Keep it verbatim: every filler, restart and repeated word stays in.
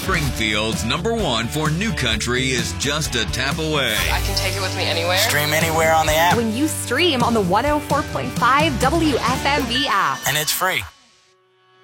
Springfield's number one for new country is just a tap away. I can take it with me anywhere. Stream anywhere on the app. When you stream on the one oh four point five W F M V app. And it's free.